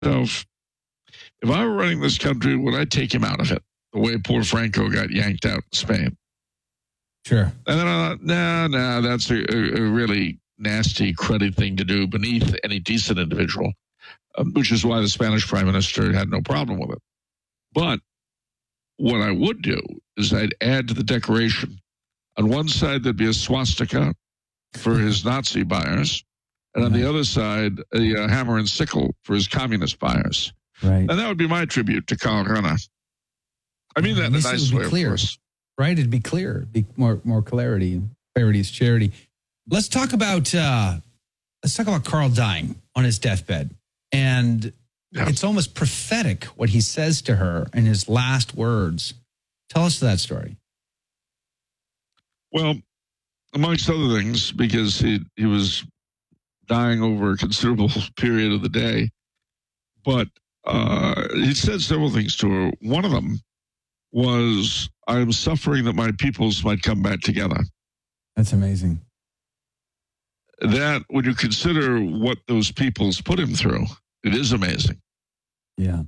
myself, if I were running this country, would I take him out of it? The way poor Franco got yanked out in Spain. Sure. And then I thought, no, that's a really nasty, cruddy thing to do beneath any decent individual, which is why the Spanish prime minister had no problem with it. But what I would do is I'd add to the decoration. On one side, there'd be a swastika for his Nazi buyers, and on the other side, a hammer and sickle for his communist buyers. Right. And that would be my tribute to Karl Rahner. I mean that in a nice way, of course. Right, it'd be clear, be more clarity. Clarity is charity. Let's talk about Karl dying on his deathbed, and it's almost prophetic what he says to her in his last words. Tell us that story. Well, amongst other things, because he was dying over a considerable period of the day, but he said several things to her. One of them was, I'm suffering that my peoples might come back together. That's amazing. That, when you consider what those peoples put him through, it is amazing. Yeah.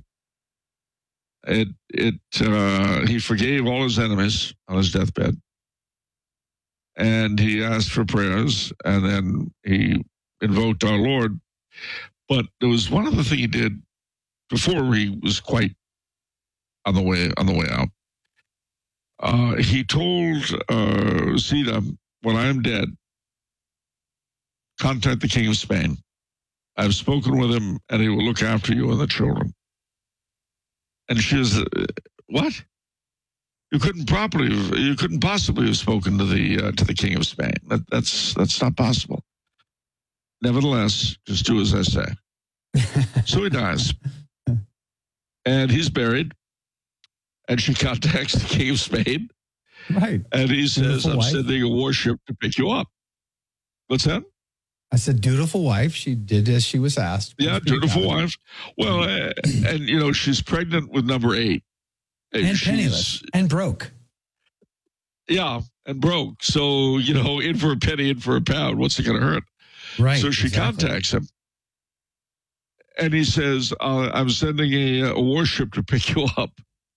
He forgave all his enemies on his deathbed. And he asked for prayers, and then he invoked our Lord. But there was one other thing he did before he was quite on the way out. He told Zita, when I am dead, contact the King of Spain. I've spoken with him, and he will look after you and the children. And she was, what? You couldn't possibly have spoken to the King of Spain. That's not possible. Nevertheless, just do as I say. So he dies, and he's buried. And she contacts the King of Spain, right? And he says, "I'm sending a warship to pick you up." What's that? I said, dutiful wife. She did as she was asked. Yeah, dutiful wife. Well, and she's pregnant with number 8. And penniless. And broke. Yeah, and broke. So, in for a penny, in for a pound. What's it going to hurt? Right. So she contacts him. And he says, I'm sending a warship to pick you up.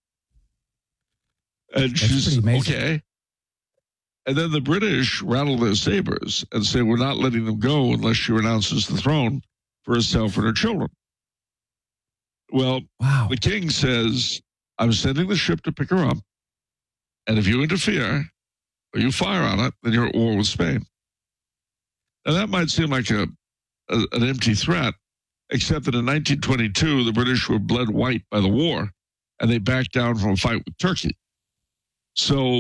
And she's, okay. And then the British rattle their sabers and say, we're not letting them go unless she renounces the throne for herself and her children. Well, The king says, I'm sending the ship to pick her up, and if you interfere or you fire on it, then you're at war with Spain. Now, that might seem like an empty threat, except that in 1922, the British were bled white by the war, and they backed down from a fight with Turkey. So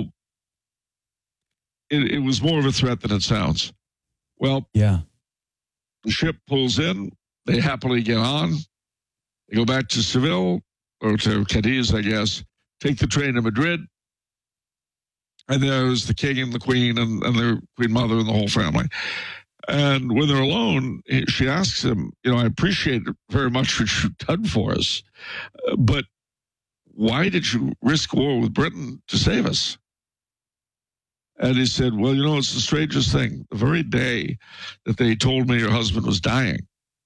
it was more of a threat than it sounds. Well, the ship pulls in. They happily get on. They go back to Seville, or to Cadiz, I guess, take the train to Madrid. And there's the king and the queen and the queen mother and the whole family. And when they're alone, she asks him, I appreciate very much what you've done for us, but why did you risk war with Britain to save us? And he said, well, it's the strangest thing. The very day that they told me your husband was dying,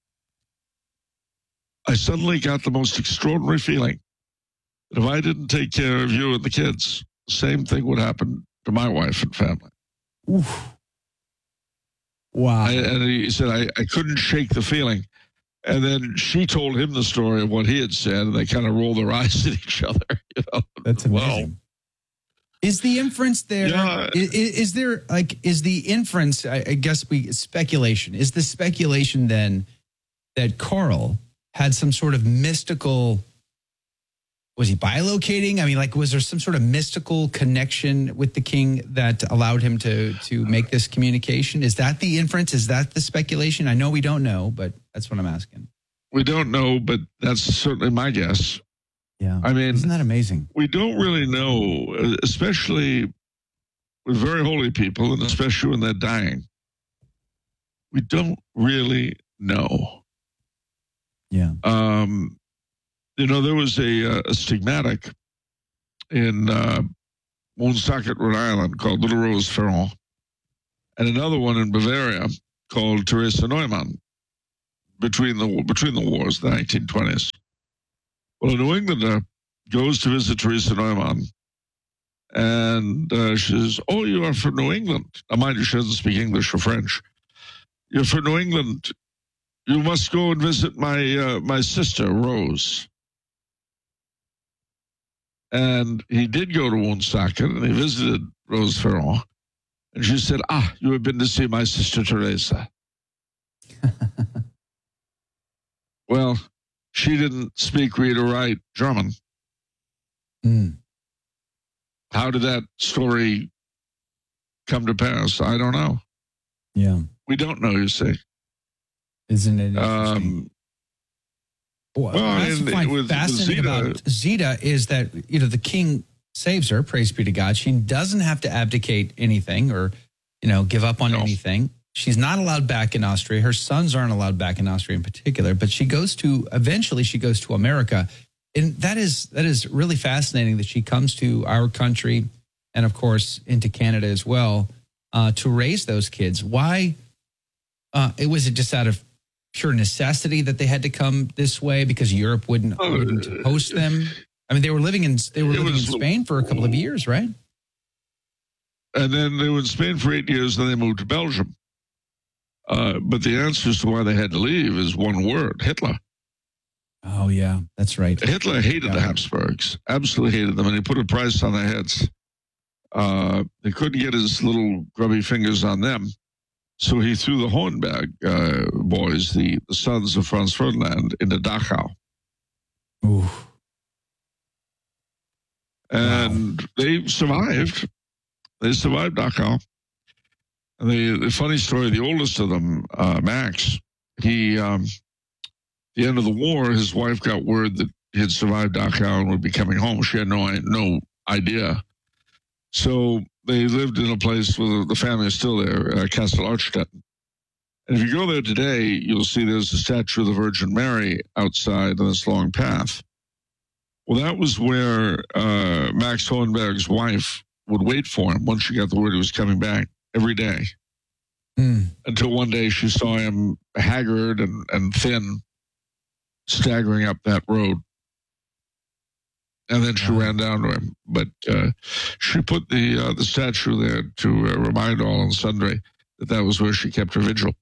I suddenly got the most extraordinary feeling that if I didn't take care of you and the kids, the same thing would happen to my wife and family. Oof. Wow. And he said, I couldn't shake the feeling. And then she told him the story of what he had said, and they kind of rolled their eyes at each other. That's amazing. Is the inference there? Yeah. Is the inference, I guess speculation, is the speculation then that Karl had some sort of mystical, was he bilocating? I mean, was there some sort of mystical connection with the king that allowed him to make this communication? Is that the inference? Is that the speculation? I know we don't know, but that's what I'm asking. We don't know, but that's certainly my guess. Yeah. I mean, isn't that amazing? We don't really know, especially with very holy people, and especially when they're dying. We don't really know. Yeah. There was a stigmatic in Woonsocket, Rhode Island, called Little Rose Ferrand, and another one in Bavaria called Teresa Neumann. between the wars, the 1920s. Well, a New Englander goes to visit Teresa Neumann, and she says, "Oh, you are from New England." Now, mind you, she doesn't speak English or French. "You're from New England. You must go and visit my sister, Rose." And he did go to Woonsocket, and he visited Rose Ferrand. And she said, "Ah, you have been to see my sister Teresa." Well, she didn't speak, read, or write German. How did that story come to pass? I don't know. Yeah. We don't know, you see. Isn't it interesting? What I find fascinating about Zita is that, the king saves her, praise be to God. She doesn't have to abdicate anything or, give up on anything. She's not allowed back in Austria. Her sons aren't allowed back in Austria in particular, but eventually she goes to America. And that is really fascinating that she comes to our country and, of course, into Canada as well to raise those kids. Why? Was it just out of pure necessity that they had to come this way because Europe wouldn't host them? I mean, they were living in Spain for a couple of years, right? And then they were in Spain for 8 years, then they moved to Belgium. But the answer as to why they had to leave is one word: Hitler. Oh, yeah, that's right. Hitler hated the Habsburgs, absolutely hated them, and he put a price on their heads. He couldn't get his little grubby fingers on them, so he threw the Hohenberg boys, the sons of Franz Ferdinand, into Dachau. Ooh. And they survived. They survived Dachau. And the funny story, the oldest of them, Max, he, the end of the war, his wife got word that he had survived Dachau and would be coming home. She had no idea. So they lived in a place where the family is still there, Castle Archstetten. And if you go there today, you'll see there's a statue of the Virgin Mary outside on this long path. Well, that was where Max Hohenberg's wife would wait for him once she got the word he was coming back every day. Until one day she saw him haggard and thin, staggering up that road. And then she ran down to him. But she put the statue there to remind all and sundry that was where she kept her vigil.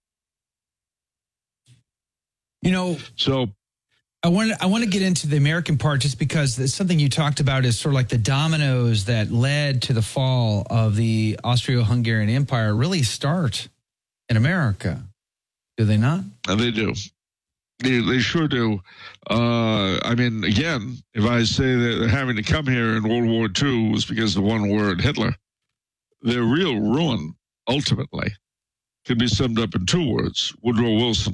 So I want to get into the American part just because it's something you talked about is sort of like the dominoes that led to the fall of the Austro-Hungarian Empire really start in America. Do they not? They do. They sure do. I mean, again, if I say that having to come here in World War II was because of one word, Hitler, their real ruin, ultimately, can be summed up in two words: Woodrow Wilson.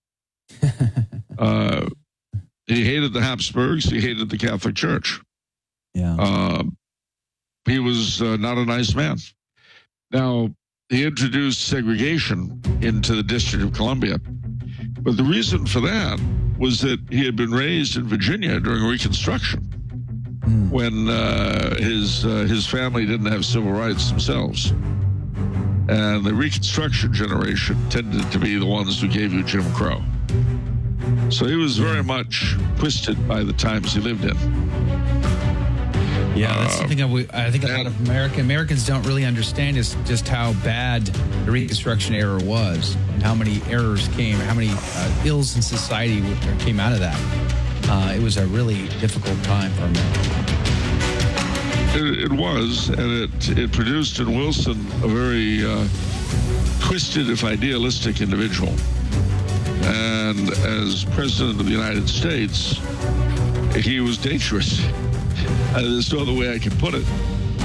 He hated the Habsburgs. He hated the Catholic Church. Yeah. He was not a nice man. Now, he introduced segregation into the District of Columbia. But the reason for that was that he had been raised in Virginia during Reconstruction when his family didn't have civil rights themselves. And the Reconstruction generation tended to be the ones who gave you Jim Crow. So he was very much twisted by the times he lived in. Yeah, that's something I think a lot of Americans don't really understand is just how bad the Reconstruction era was and how many errors came, how many ills in society came out of that. It was a really difficult time for America. It was, and it produced in Wilson a very twisted, if idealistic, individual. And as President of the United States, he was dangerous. There's no other way I can put it.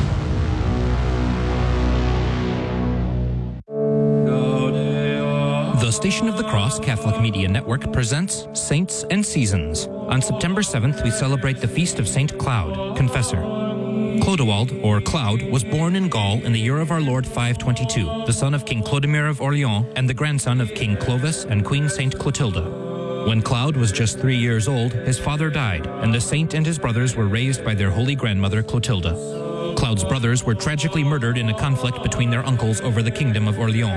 The Station of the Cross Catholic Media Network presents Saints and Seasons. On September 7th, we celebrate the feast of Saint Cloud, Confessor. Clodewald, or Cloud, was born in Gaul in the year of our Lord 522, the son of King Clodomir of Orleans and the grandson of King Clovis and Queen Saint Clotilda. When Cloud was just 3 years old, his father died, and the saint and his brothers were raised by their holy grandmother Clotilda. Cloud's brothers were tragically murdered in a conflict between their uncles over the kingdom of Orleans.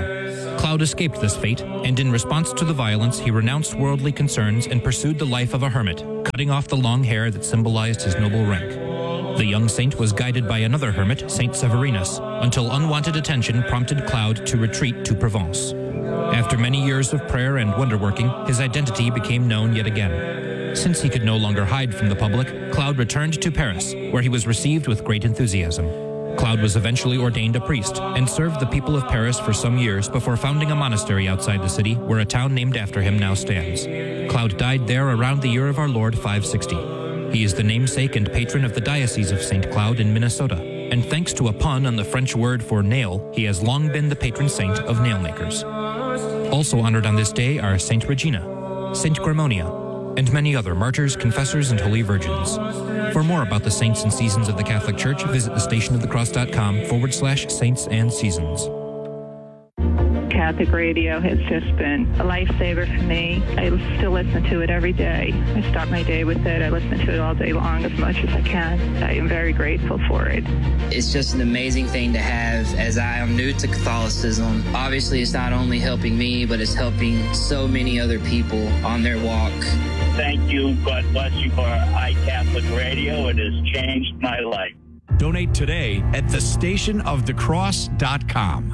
Cloud escaped this fate, and in response to the violence, he renounced worldly concerns and pursued the life of a hermit, cutting off the long hair that symbolized his noble rank. The young saint was guided by another hermit, Saint Severinus, until unwanted attention prompted Cloud to retreat to Provence. After many years of prayer and wonder-working, his identity became known yet again. Since he could no longer hide from the public, Cloud returned to Paris, where he was received with great enthusiasm. Cloud was eventually ordained a priest and served the people of Paris for some years before founding a monastery outside the city where a town named after him now stands. Cloud died there around the year of our Lord 560. He is the namesake and patron of the Diocese of St. Cloud in Minnesota, and thanks to a pun on the French word for nail, he has long been the patron saint of nailmakers. Also honored on this day are Saint Regina, Saint Grimonia, and many other martyrs, confessors, and holy virgins. For more about the saints and seasons of the Catholic Church, visit thestationofthecross.com/saints and seasons. Catholic radio has just been a lifesaver for me. I still listen to it every day. I start my day with it. I listen to it all day long as much as I can. I am very grateful for it. It's just an amazing thing to have as I am new to Catholicism. Obviously, it's not only helping me, but it's helping so many other people on their walk. Thank you. God bless you for iCatholic Radio. It has changed my life. Donate today at thestationofthecross.com.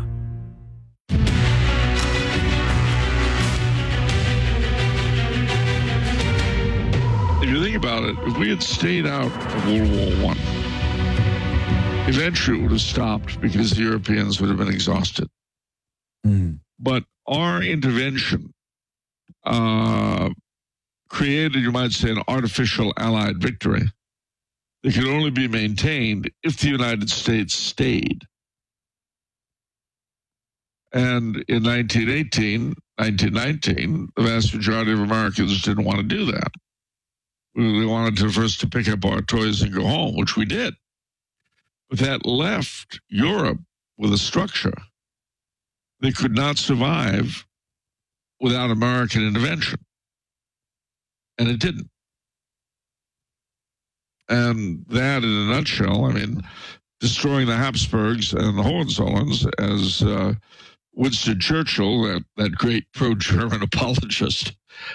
If you think about it, if we had stayed out of World War I, eventually it would have stopped because the Europeans would have been exhausted. But our intervention created, you might say, an artificial Allied victory that could only be maintained if the United States stayed. And in 1918, 1919, the vast majority of Americans didn't want to do that. We wanted to first to pick up our toys and go home, which we did. But that left Europe with a structure that could not survive without American intervention. And it didn't. And that, in a nutshell, I mean, destroying the Habsburgs and the Hohenzollerns, as Winston Churchill, that great pro-German apologist,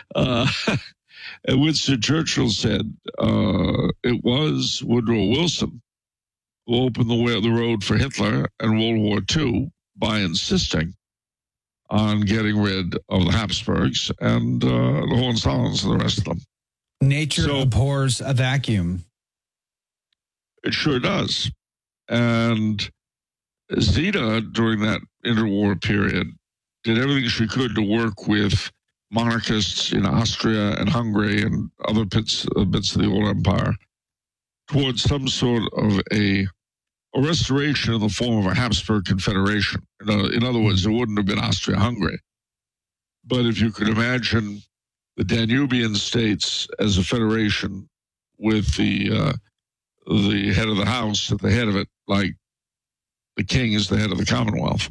Winston Churchill said it was Woodrow Wilson who opened the road for Hitler and World War II by insisting on getting rid of the Habsburgs and the Hohenzollerns and the rest of them. Nature abhors a vacuum. It sure does. And Zita, during that interwar period, did everything she could to work with monarchists in Austria and Hungary and other bits of the old empire towards some sort of a restoration in the form of a Habsburg confederation. In other words, it wouldn't have been Austria-Hungary. But if you could imagine the Danubian states as a federation with the head of the house at the head of it, like the king is the head of the Commonwealth.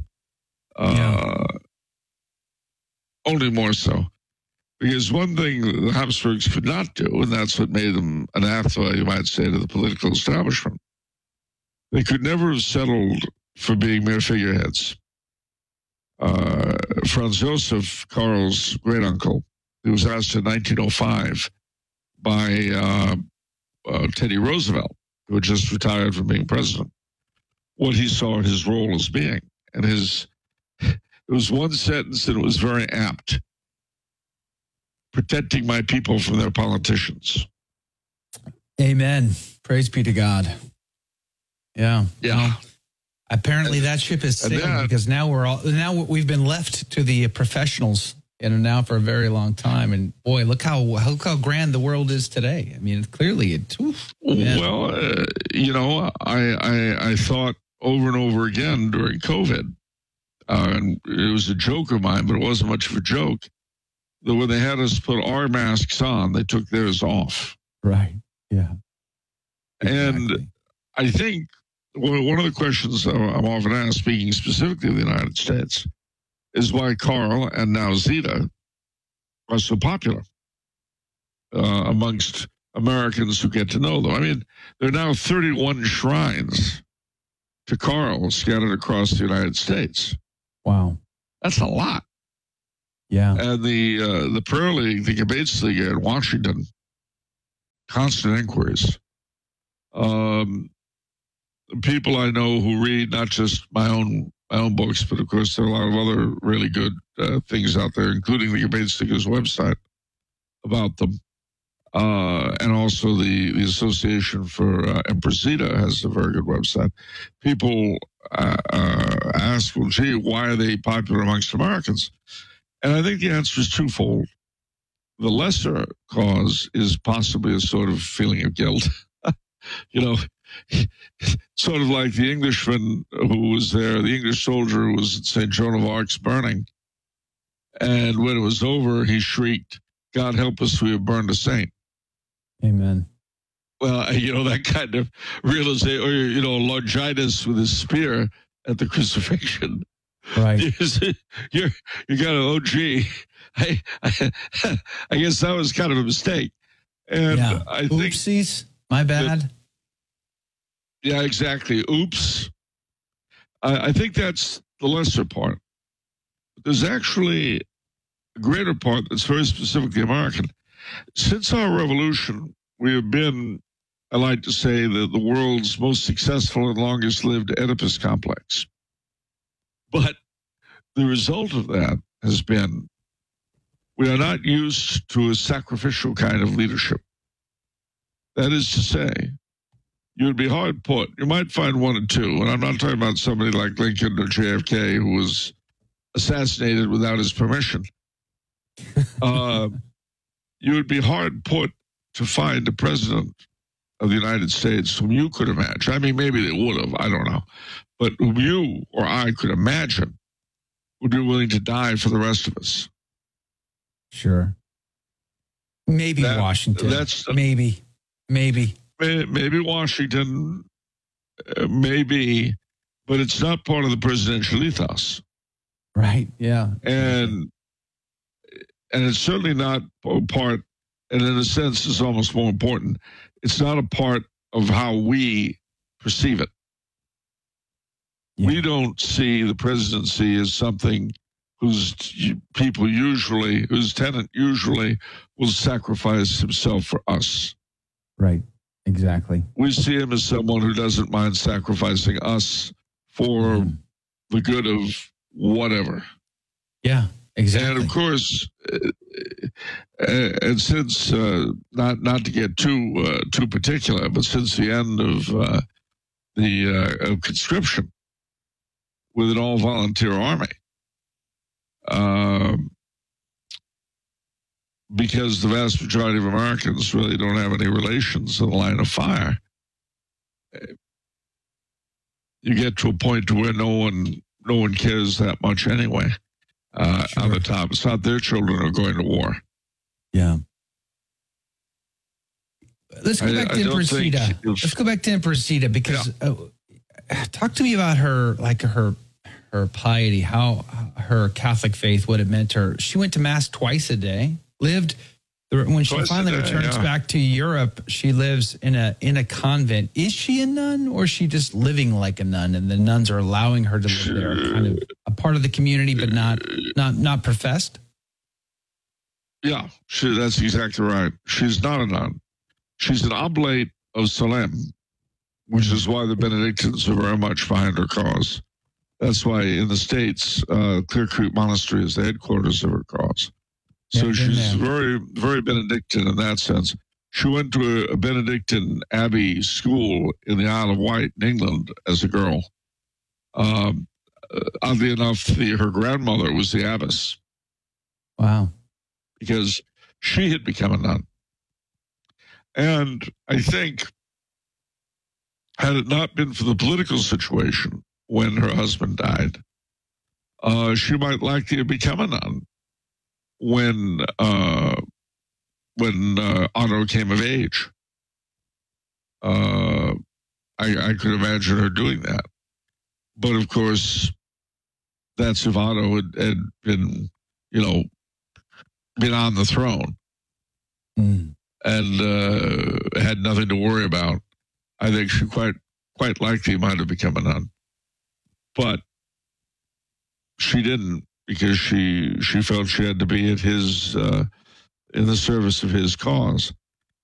Only more so. Because one thing the Habsburgs could not do, and that's what made them anathema, you might say, to the political establishment, they could never have settled for being mere figureheads. Franz Josef, Karl's great-uncle, who was asked in 1905 by Teddy Roosevelt, who had just retired from being president, what he saw his role as being. And it was one sentence, and it was very apt: protecting my people from their politicians. Amen. Praise be to God. Yeah. Well, apparently that ship has sailed because now we've been left to the professionals, now for a very long time. And boy, look how grand the world is today. I mean, clearly it. Well, I thought over and over again during COVID, and it was a joke of mine, but it wasn't much of a joke, that when they had us put our masks on, they took theirs off. Right. Yeah. Exactly. And I think one of the questions I'm often asked, speaking specifically of the United States, is why Karl and now Zita are so popular amongst Americans who get to know them. I mean, there are now 31 shrines to Karl scattered across the United States. Wow. That's a lot. Yeah. And the prayer league, the Gates League in Washington, constant inquiries. People I know who read not just my own books, but of course there are a lot of other really good things out there, including the Gates League's website about them. And also the Association for Empress Zita has a very good website. People ask, well, gee, why are they popular amongst Americans? And I think the answer is twofold. The lesser cause is possibly a sort of feeling of guilt. Sort of like the Englishman who was there, the English soldier who was at St. Joan of Arc's burning. And when it was over, he shrieked, God help us, we have burned a saint. Amen. Well, that kind of realization, or, Longinus with his spear at the crucifixion. Right. You got to, I guess that was kind of a mistake. And yeah. I think. Oopsies. My bad. Yeah, exactly. Oops. I think that's the lesser part. There's actually a greater part that's very specifically American. Since our revolution, we have been, I like to say, the world's most successful and longest lived Oedipus complex. But the result of that has been we are not used to a sacrificial kind of leadership. That is to say, you would be hard put. You might find one or two, and I'm not talking about somebody like Lincoln or JFK who was assassinated without his permission. You would be hard put to find a president of the United States whom you could imagine. I mean, maybe they would have, I don't know. But whom you or I could imagine would be willing to die for the rest of us. Sure. Maybe Washington. Maybe Washington, maybe, but it's not part of the presidential ethos. Right, yeah. And it's certainly not part, and in a sense, it's almost more important, it's not a part of how we perceive it. Yeah. We don't see the presidency as something whose tenant usually will sacrifice himself for us. Right, exactly. We see him as someone who doesn't mind sacrificing us for the good of whatever. Yeah, exactly. And of course, and since not to get too particular, but since the end of the conscription with an all-volunteer army, because the vast majority of Americans really don't have any relations in the line of fire, you get to a point where no one cares that much anyway. Sure. On the top, it's not their children who are going to war. Yeah. Let's go back to Empress Zita. Let's go back to Empress Zita because talk to me about her piety, how her Catholic faith, what it meant to her. She went to Mass twice a day. When she finally returns back to Europe, she lives in a convent. Is she a nun, or is she just living like a nun, and the nuns are allowing her to live there, kind of a part of the community, but not professed? Yeah, that's exactly right. She's not a nun. She's an oblate of Salem, which is why the Benedictines are very much behind her cause. That's why in the States, Clear Creek Monastery is the headquarters of her cause. So she's very, very Benedictine in that sense. She went to a Benedictine Abbey school in the Isle of Wight in England as a girl. Oddly enough, her grandmother was the abbess. Wow. Because she had become a nun. And I think, had it not been for the political situation when her husband died, she might likely have become a nun when Otto came of age. I could imagine her doing that. But of course, that's if Otto had been, been on the throne and had nothing to worry about. I think she quite likely might have become a nun. But she didn't, because she felt she had to be at his in the service of his cause.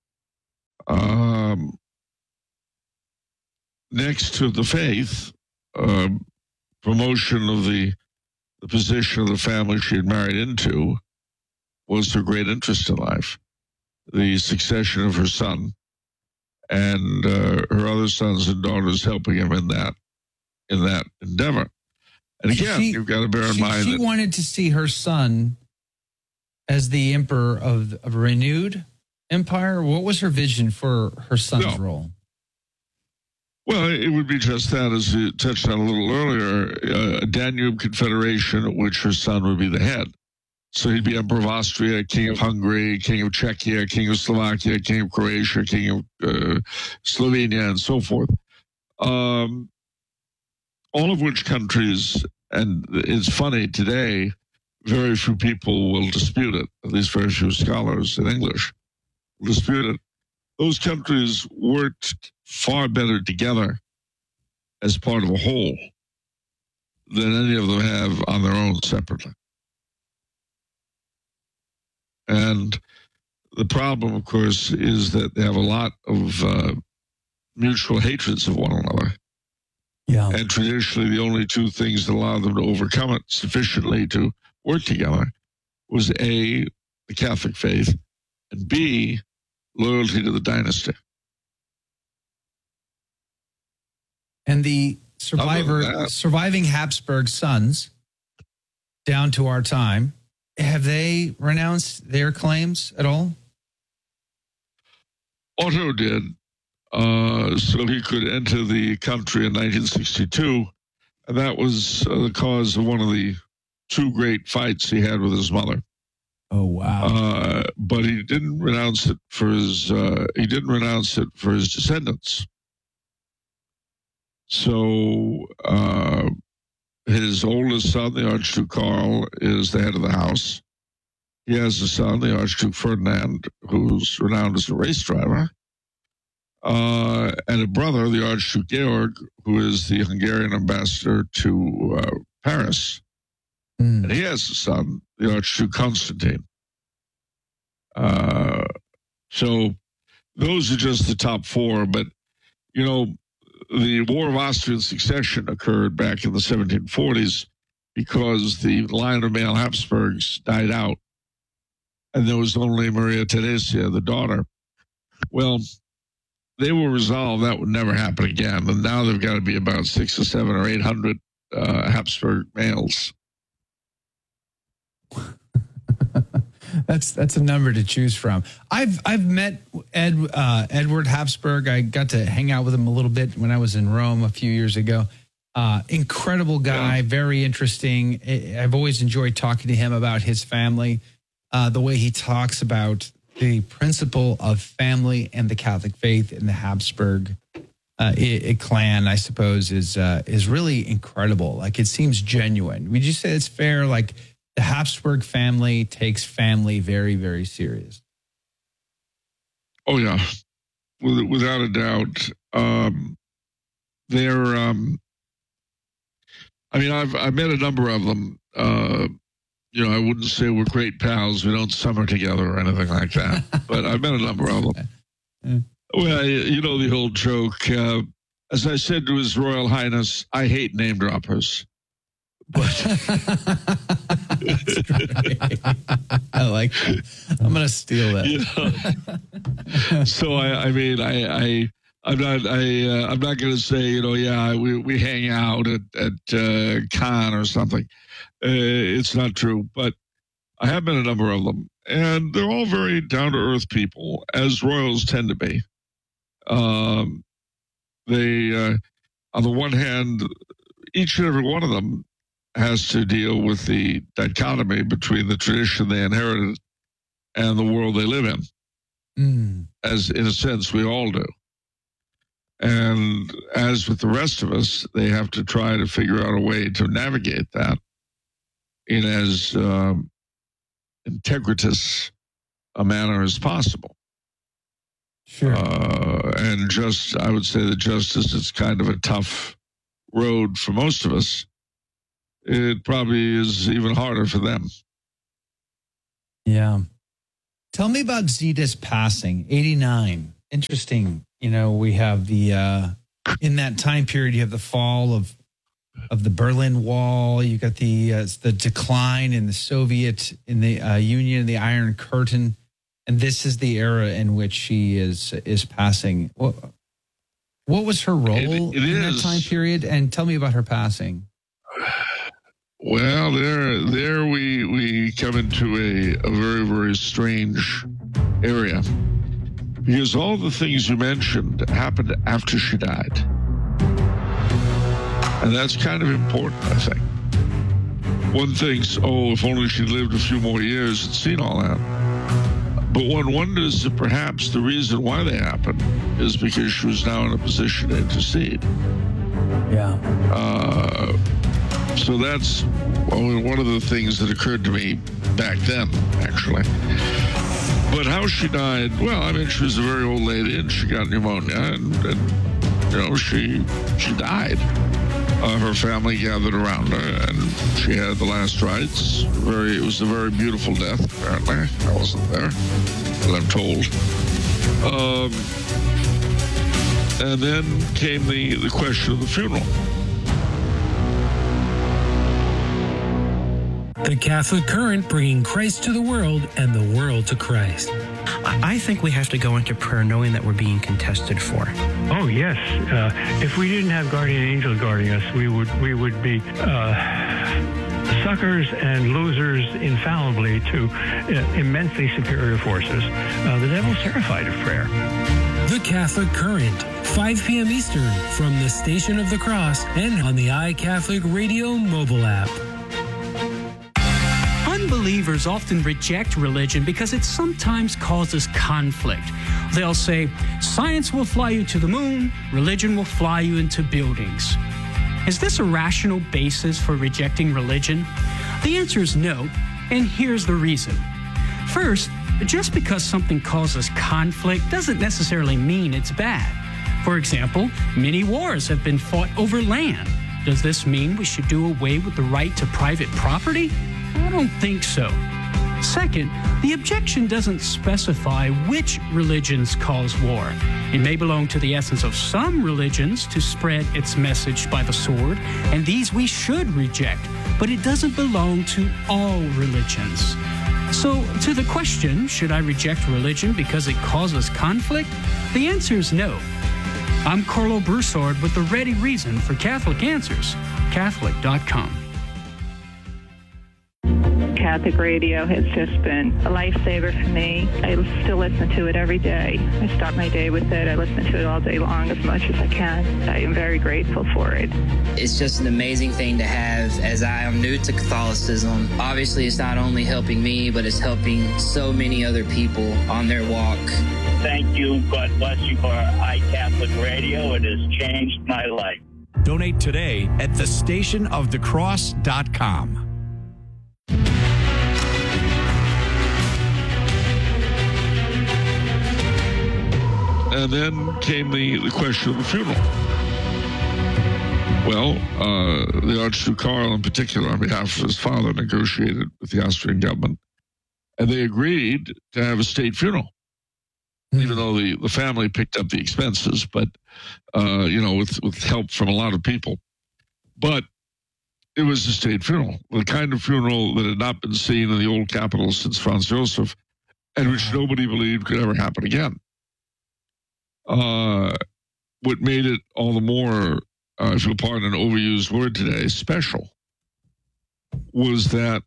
Next to the faith, promotion of the position of the family she had married into was her great interest in life, the succession of her son, and her other sons and daughters helping him in that endeavor. And again, you've got to bear in mind she that wanted to see her son as the emperor of a renewed empire. What was her vision for her son's role? Well, it would be just that, as you touched on a little earlier, a Danube confederation at which her son would be the head. So he'd be Emperor of Austria, King of Hungary, King of Czechia, King of Slovakia, King of Croatia, King of Slovenia, and so forth. All of which countries, and it's funny today, very few people will dispute it, at least very few scholars in English will dispute it. Those countries worked far better together as part of a whole than any of them have on their own separately. And the problem, of course, is that they have a lot of mutual hatreds of one another. Yeah. And traditionally, the only two things that allowed them to overcome it sufficiently to work together was A, the Catholic faith, and B, loyalty to the dynasty. And the surviving Habsburg sons down to our time, have they renounced their claims at all? Otto did, so he could enter the country in 1962, and that was the cause of one of the two great fights he had with his mother. Oh wow! But he didn't renounce it for his. He didn't renounce it for his descendants. So his oldest son, the Archduke Karl, is the head of the house. He has a son, the Archduke Ferdinand, who's renowned as a race driver, and a brother, the Archduke Georg, who is the Hungarian ambassador to Paris. And he has a son, the Archduke Constantine. So those are just the top four. But, you know, the War of Austrian Succession occurred back in the 1740s because the line of male Habsburgs died out. And there was only Maria Theresia, the daughter. Well, they will resolve that would never happen again. And now they've got to be about 600 or 700 or 800 Habsburg males. That's a number to choose from. I've met Edward Habsburg. I got to hang out with him a little bit when I was in Rome a few years ago. Incredible guy, very interesting. I've always enjoyed talking to him about his family, the way he talks about the principle of family and the Catholic faith in the Habsburg clan, I suppose, is really incredible. Like, it seems genuine. Would you say it's fair? Like, the Habsburg family takes family very, very serious. Oh, yeah. Without a doubt. They're, I mean, I've met a number of them. You know, I wouldn't say we're great pals. We don't summer together or anything like that. But I've met a number of them. Yeah. Well, you know the old joke. As I said to His Royal Highness, I hate name droppers. But I like that. I'm going to steal that. You know, so I'm not going to say, you know, yeah, we hang out at Cannes or something. It's not true, but I have met a number of them, and they're all very down to earth people, as royals tend to be. They, on the one hand, each and every one of them has to deal with the dichotomy between the tradition they inherited and the world they live in, as in a sense we all do. And as with the rest of us, they have to try to figure out a way to navigate that in as integritous a manner as possible. Sure. And I would say that just as it's kind of a tough road for most of us, it probably is even harder for them. Yeah. Tell me about Zita's passing, 89. Interesting. You know, we have the, in that time period, you have the fall of the Berlin Wall. You got the decline in the Soviet, in the Union, the Iron Curtain. And this is the era in which she is passing. What was her role in that time period? And tell me about her passing. Well, there we come into a very, very strange area, because all the things you mentioned happened after she died. And that's kind of important, I think. One thinks, oh, if only she'd lived a few more years and seen all that. But one wonders if perhaps the reason why they happened is because she was now in a position to intercede. Yeah. So that's one of the things that occurred to me back then, actually. But how she died, well, I mean, she was a very old lady and she got pneumonia and you know, she died. Her family gathered around her and she had the last rites. It was a very beautiful death, apparently. I wasn't there, but I'm told. And then came the question of the funeral. The Catholic Current, bringing Christ to the world and the world to Christ. I think we have to go into prayer knowing that we're being contested for. Oh, yes. If we didn't have guardian angels guarding us, we would be suckers and losers infallibly to immensely superior forces. The devil's terrified of prayer. The Catholic Current, 5 p.m. Eastern, from the Station of the Cross and on the iCatholic Radio mobile app. Unbelievers often reject religion because it sometimes causes conflict. They'll say, science will fly you to the moon, religion will fly you into buildings. Is this a rational basis for rejecting religion? The answer is no, and here's the reason. First, just because something causes conflict doesn't necessarily mean it's bad. For example, many wars have been fought over land. Does this mean we should do away with the right to private property? I don't think so. Second, the objection doesn't specify which religions cause war. It may belong to the essence of some religions to spread its message by the sword, and these we should reject, but it doesn't belong to all religions. So, to the question, should I reject religion because it causes conflict? The answer is no. I'm Carlo Broussard with the ready reason for Catholic Answers, Catholic.com. Catholic radio has just been a lifesaver for me. I still listen to it every day. I start my day with it. I listen to it all day long as much as I can. I am very grateful for it. It's just an amazing thing to have, as I am new to Catholicism. Obviously, it's not only helping me, but it's helping so many other people on their walk. Thank you. God bless you for iCatholic Radio. It has changed my life. Donate today at thestationofthecross.com. And then came the question of the funeral. Well, the Archduke Karl in particular, on behalf of his father, negotiated with the Austrian government, and they agreed to have a state funeral, even though the family picked up the expenses, but, with help from a lot of people. But it was a state funeral, the kind of funeral that had not been seen in the old capital since Franz Joseph, and which nobody believed could ever happen again. What made it all the more, if you'll pardon an overused word today, special, was that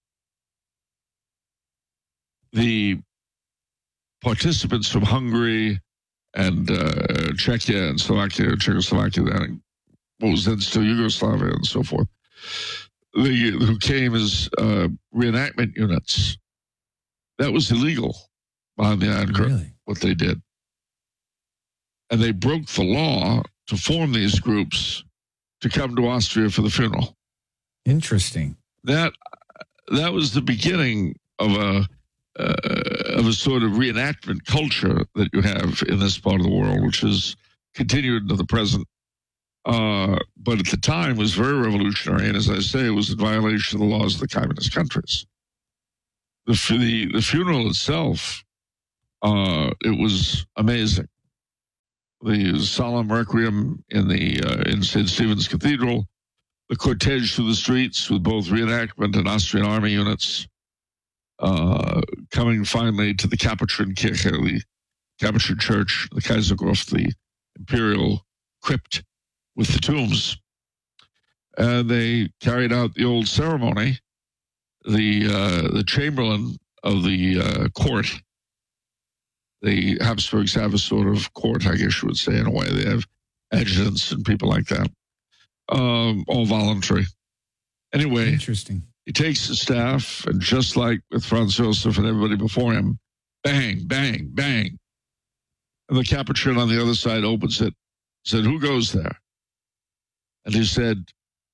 the participants from Hungary and Czechia and Czechoslovakia, then what was then still Yugoslavia and so forth, who came as reenactment units, that was illegal behind the Iron Curtain, really? What they did. And they broke the law to form these groups to come to Austria for the funeral. Interesting. That was the beginning of a sort of reenactment culture that you have in this part of the world, which has continued into the present But at the time was very revolutionary, and as I say, it was in violation of the laws of the communist countries. The funeral itself, it was amazing. The solemn requiem in St. Stephen's Cathedral, the cortege through the streets with both reenactment and Austrian army units, coming finally to the Kapuzinerkirche, the Capuchin Church, the Kaisergruft, the imperial crypt with the tombs. And they carried out the old ceremony. The chamberlain of the court, the Habsburgs have a sort of court, I guess you would say, in a way. They have adjutants and people like that, all voluntary. Anyway, interesting. He takes the staff, and just like with Franz Josef and everybody before him, bang, bang, bang. And the Capuchin on the other side opens it, said, "Who goes there?" And he said,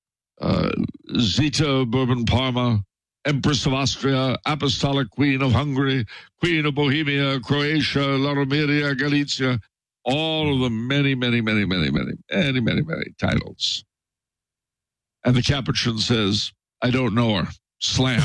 Zita Bourbon Parma, Empress of Austria, Apostolic Queen of Hungary, Queen of Bohemia, Croatia, Laromeria, Galicia, all of the many titles. And the Capuchin says, "I don't know her." Slam.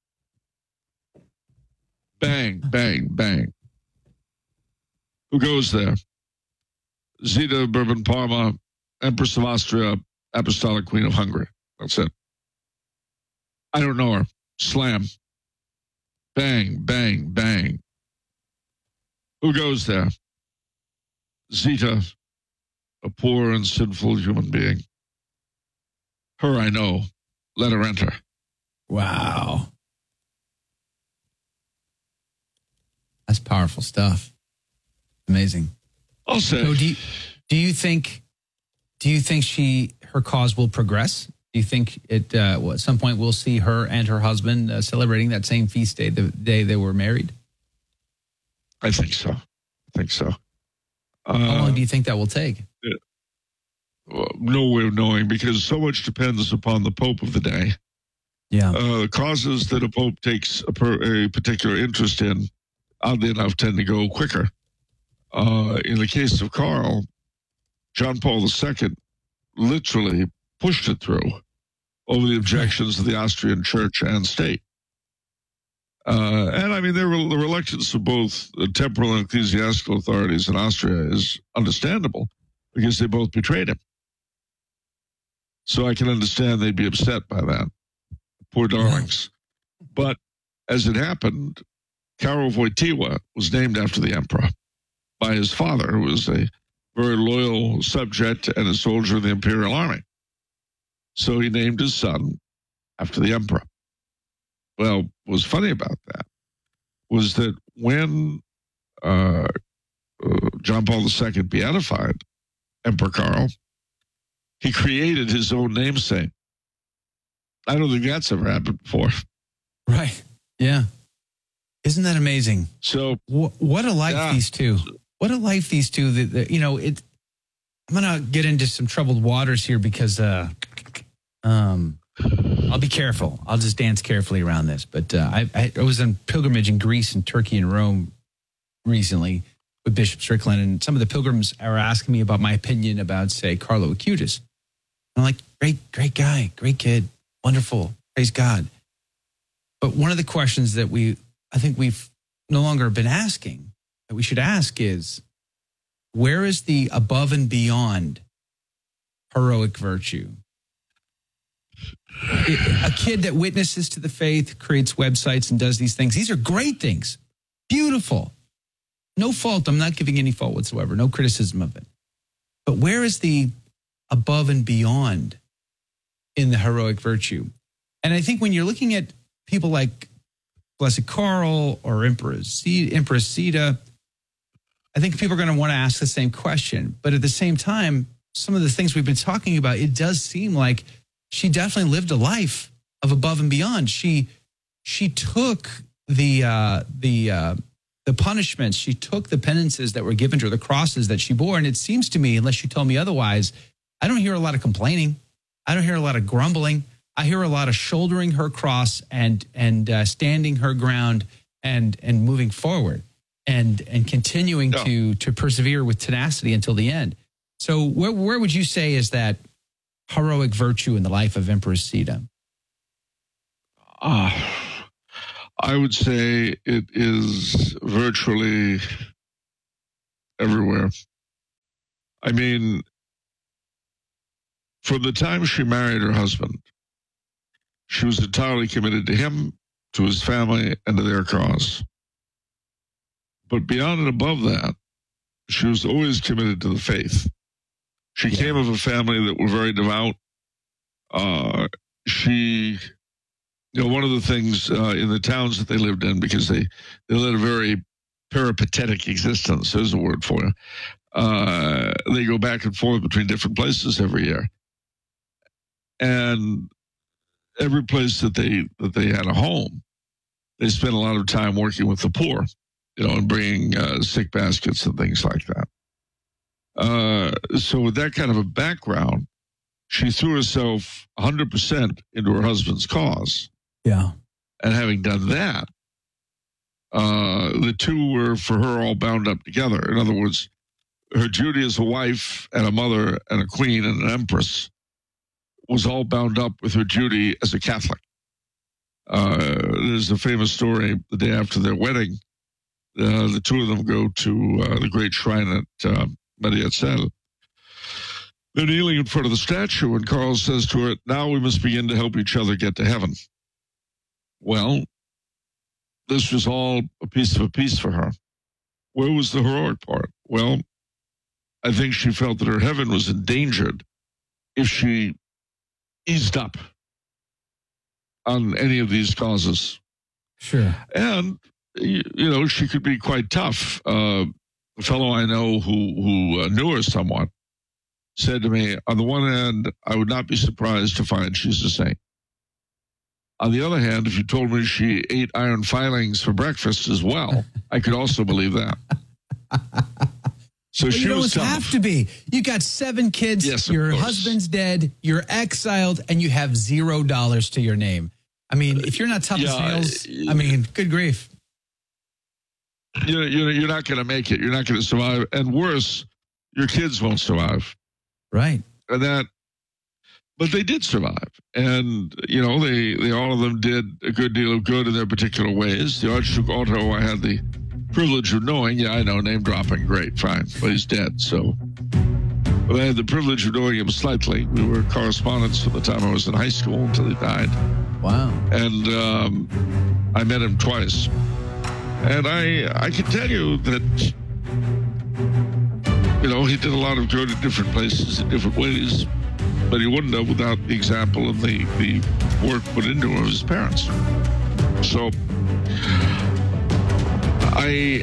Bang, bang, bang. Who goes there? Zita Bourbon Parma, Empress of Austria, Apostolic Queen of Hungary. That's it. I don't know her. Slam. Bang, bang, bang. Who goes there? Zita, a poor and sinful human being. Her I know. Let her enter. Wow. That's powerful stuff. Amazing. I'll say. So do you think her cause will progress? Do you think at some point we'll see her and her husband celebrating that same feast day, the day they were married? I think so. How long do you think that will take? No way of knowing, because so much depends upon the Pope of the day. Yeah. Causes that a Pope takes a particular interest in, oddly enough, tend to go quicker. In the case of Karl, John Paul II literally pushed it through over the objections of the Austrian church and state. And I mean, the reluctance of both the temporal and ecclesiastical authorities in Austria is understandable, because they both betrayed him. So I can understand they'd be upset by that. Poor darlings. But as it happened, Karol Wojtyła was named after the emperor by his father, who was a very loyal subject and a soldier of the imperial army. So he named his son after the emperor. Well, what was funny about that was that when John Paul II beatified Emperor Karl, he created his own namesake. I don't think that's ever happened before. Right. Yeah. Isn't that amazing? So what a life these two. What a life these two. I'm going to get into some troubled waters here because I'll be careful. I'll just dance carefully around this. But I was on pilgrimage in Greece and Turkey and Rome recently with Bishop Strickland, and some of the pilgrims are asking me about my opinion about, say, Carlo Acutis. I'm like, great guy, great kid, wonderful, praise God. But one of the questions that I think we've no longer been asking, that we should ask is, where is the above and beyond heroic virtue? A kid that witnesses to the faith, creates websites and does these things. These are great things. Beautiful. No fault. I'm not giving any fault whatsoever. No criticism of it. But where is the above and beyond in the heroic virtue? And I think when you're looking at people like Blessed Karl or Empress Zita, I think people are going to want to ask the same question. But at the same time, some of the things we've been talking about, it does seem like she definitely lived a life of above and beyond. She took the punishments, she took the penances that were given to her, the crosses that she bore. And it seems to me, unless you tell me otherwise, I don't hear a lot of complaining. I don't hear a lot of grumbling. I hear a lot of shouldering her cross and standing her ground and moving forward and continuing to persevere with tenacity until the end. So where would you say is that heroic virtue in the life of Empress Sita? I would say it is virtually everywhere. I mean, from the time she married her husband, she was entirely committed to him, to his family, and to their cause. But beyond and above that, she was always committed to the faith. She came of a family that were very devout. One of the things in the towns that they lived in, because they led a very peripatetic existence, there's a word for it. They go back and forth between different places every year. And every place that they had a home, they spent a lot of time working with the poor, and bringing sick baskets and things like that. So with that kind of a background, she threw herself 100% into her husband's cause. Yeah. And having done that, the two were, for her, all bound up together. In other words, her duty as a wife and a mother and a queen and an empress was all bound up with her duty as a Catholic. There's a famous story, the day after their wedding, the two of them go to the great shrine at Mariazell. They're kneeling in front of the statue, and Carl says to her, "Now we must begin to help each other get to heaven." Well, this was all a piece for her. Where was the heroic part? Well, I think she felt that her heaven was endangered if she eased up on any of these causes. Sure. And, she could be quite tough. A fellow I know who knew her somewhat said to me, on the one hand, I would not be surprised to find she's a saint. On the other hand, if you told me she ate iron filings for breakfast as well, I could also believe that. So she was tough. Have to be. You got 7 kids. Yes, your husband's dead. You're exiled, and you have $0 to your name. I mean, if you're not tough as nails, good grief. You're not going to make it. You're not going to survive. And worse, your kids won't survive. Right. But they did survive. And, they all of them did a good deal of good in their particular ways. The Archduke Otto, I had the privilege of knowing. Yeah, I know, name dropping, great, fine. But he's dead, so. But I had the privilege of knowing him slightly. We were correspondents from the time I was in high school until he died. Wow. And I met him twice. And I can tell you that, he did a lot of good in different places in different ways, but he wouldn't have without the example and the work put into him of his parents. So I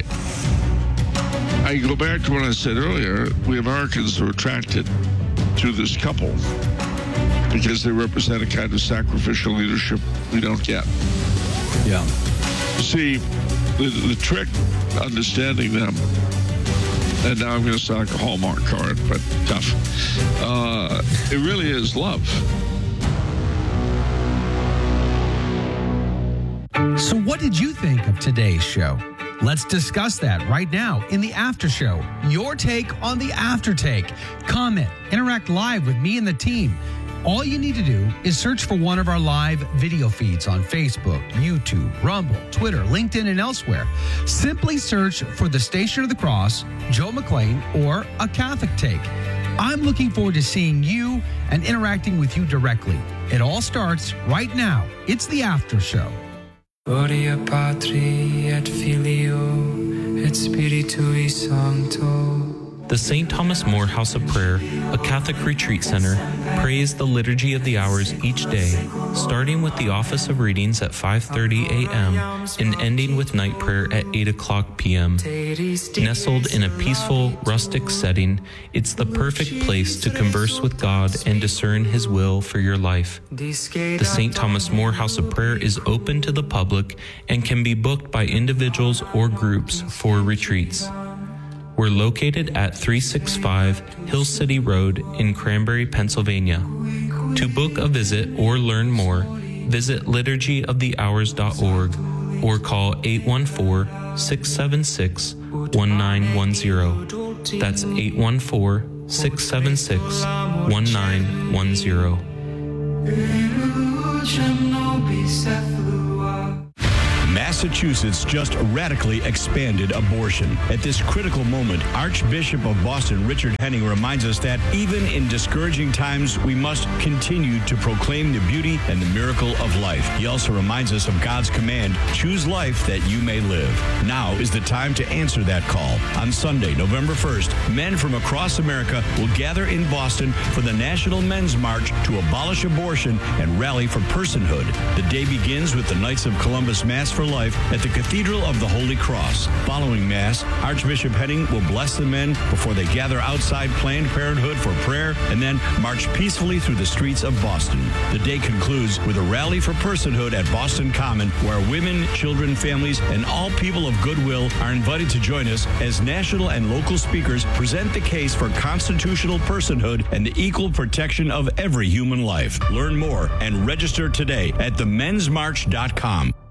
go back to what I said earlier. We Americans are attracted to this couple because they represent a kind of sacrificial leadership we don't get. Yeah. See, the trick to understanding them, and now I'm going to sound like a Hallmark card, but tough. It really is love. So what did you think of today's show? Let's discuss that right now in the After Show. Your take on the After Take. Comment, interact live with me and the team. All you need to do is search for one of our live video feeds on Facebook, YouTube, Rumble, Twitter, LinkedIn, and elsewhere. Simply search for the Station of the Cross, Joe McClain, or A Catholic Take. I'm looking forward to seeing you and interacting with you directly. It all starts right now. It's the After Show. Gloria Patri et Filio et Spiritui Sancto. The St. Thomas More House of Prayer, a Catholic retreat center, prays the Liturgy of the Hours each day, starting with the office of readings at 5:30 a.m. and ending with night prayer at 8 o'clock p.m. Nestled in a peaceful, rustic setting, it's the perfect place to converse with God and discern His will for your life. The St. Thomas More House of Prayer is open to the public and can be booked by individuals or groups for retreats. We're located at 365 Hill City Road in Cranberry, Pennsylvania. To book a visit or learn more, visit liturgyofthehours.org or call 814-676-1910. That's 814 1-800-676-1910. Massachusetts just radically expanded abortion. At this critical moment, Archbishop of Boston Richard Henning reminds us that even in discouraging times, we must continue to proclaim the beauty and the miracle of life. He also reminds us of God's command, choose life that you may live. Now is the time to answer that call. On Sunday, November 1st, men from across America will gather in Boston for the National Men's March to abolish abortion and rally for personhood. The day begins with the Knights of Columbus Mass for Life at the Cathedral of the Holy Cross. Following Mass, Archbishop Henning will bless the men before they gather outside Planned Parenthood for prayer and then march peacefully through the streets of Boston. The day concludes with a rally for personhood at Boston Common, where women, children, families, and all people of goodwill are invited to join us as national and local speakers present the case for constitutional personhood and the equal protection of every human life. Learn more and register today at themensmarch.com.